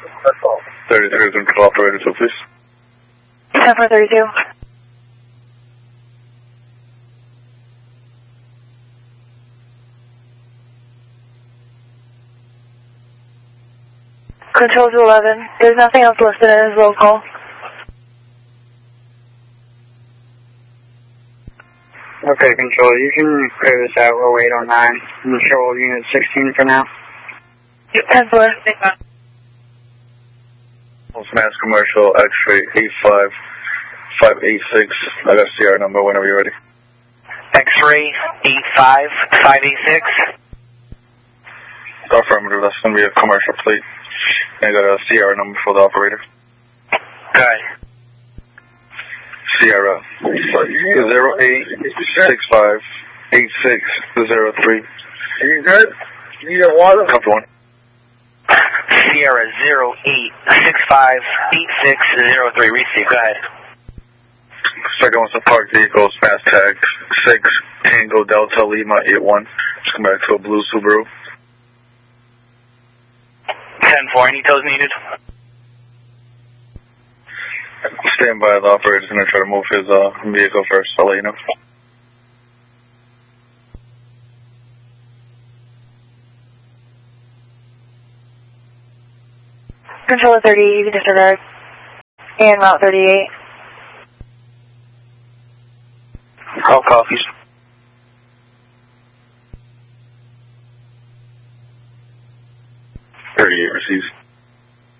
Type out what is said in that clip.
That's all. 33 control operator, so please. 10-4-32. Control to 11. There's nothing else listed as roll call. Okay, Control, you can clear this out, row 809. Control unit 16 for now. 10-4. Mass Commercial, X-ray 85586. I got CR number whenever you're ready. X-ray 85586. Affirmative, that's going to be a commercial plate. And I got a CR number for the operator. Good. Sierra 08658603. You good? You need a water? Copy one. Sierra 08658603. Receive. Go ahead. Second one's a parked vehicles, fast tag 6 Tango Delta Lima 81. Just come back to a blue Subaru. 10-4. Any tows needed? Stand by, the operator's going to try to move his vehicle first. I'll let you know. Control 30, you can disregard. And Route 38. All copies. 38 receives.